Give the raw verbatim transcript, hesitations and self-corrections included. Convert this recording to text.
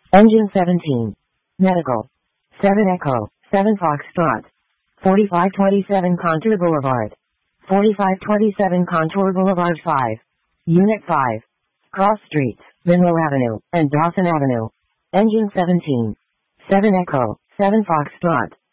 Engine seventeen. Medical. seven Echo, seven Foxtrot. forty-five twenty-seven Contour Boulevard. forty-five twenty-seven Contour Boulevard five. Unit five. Cross Streets, Monroe Avenue, and Dawson Avenue. Engine seventeen. seven Echo, seven Foxtrot.